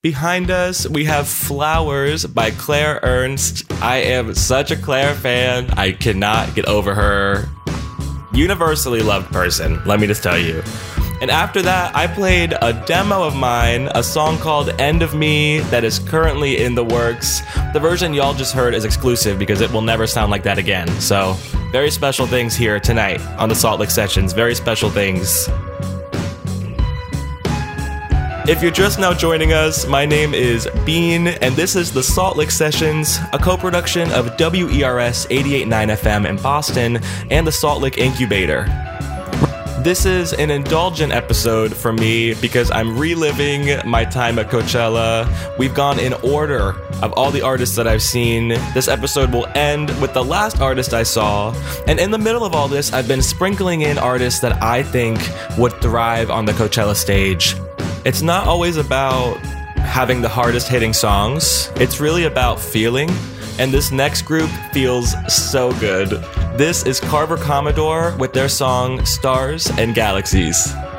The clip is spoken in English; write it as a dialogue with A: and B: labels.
A: Behind us, we have Flowers by Claire Ernst. I am such a Claire fan. I cannot get over her. Universally loved person, let me just tell you. And after that, I played a demo of mine, a song called End of Me that is currently in the works. The version y'all just heard is exclusive because it will never sound like that again. So, very special things here tonight on the Salt Lick Sessions. Very special things. If you're just now joining us, my name is Bean, and this is the Salt Lick Sessions, a co-production of WERS 88.9 FM in Boston and the Salt Lick Incubator. This is an indulgent episode for me because I'm reliving my time at Coachella. We've gone in order of all the artists that I've seen. This episode will end with the last artist I saw. And in the middle of all this, I've been sprinkling in artists that I think would thrive on the Coachella stage. It's not always about having the hardest hitting songs. It's really about feeling. And this next group feels so good. This is Carver Commodore with their song Stars and Galaxies.